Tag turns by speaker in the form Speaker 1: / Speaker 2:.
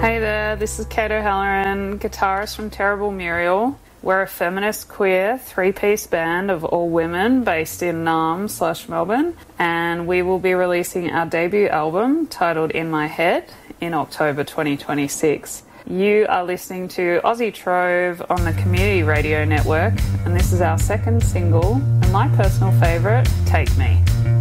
Speaker 1: Hey there, this is Kate O'Halloran, guitarist from Terrible Muriel. We're a feminist queer three-piece band of all women based in Naarm/Melbourne, and we will be releasing our debut album titled In My Head in October 2026. You are listening to Aussie Trove on the Community Radio Network, and this is our second single and my personal favourite, Take Me.